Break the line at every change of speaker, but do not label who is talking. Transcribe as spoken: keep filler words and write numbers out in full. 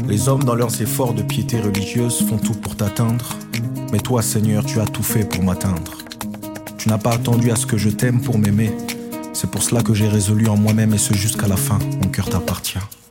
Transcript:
Les hommes dans leurs efforts de piété religieuse font tout pour t'atteindre. Mais toi, Seigneur, tu as tout fait pour m'atteindre. Tu n'as pas attendu à ce que je t'aime pour m'aimer. C'est pour cela que j'ai résolu en moi-même, et ce jusqu'à la fin, mon cœur t'appartient.